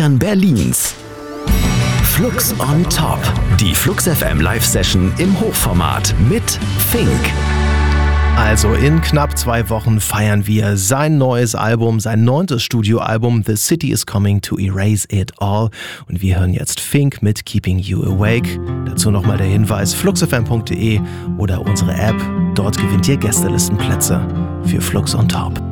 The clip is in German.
Feiern Berlins. Flux on Top. Die Flux FM Live-Session im Hochformat mit Fink. Also in knapp 2 Wochen feiern wir sein neues Album, sein 9. Studioalbum The City is Coming to Erase It All. Und wir hören jetzt Fink mit Keeping You Awake. Dazu nochmal der Hinweis, fluxfm.de oder unsere App. Dort gewinnt ihr Gästelistenplätze für Flux on Top.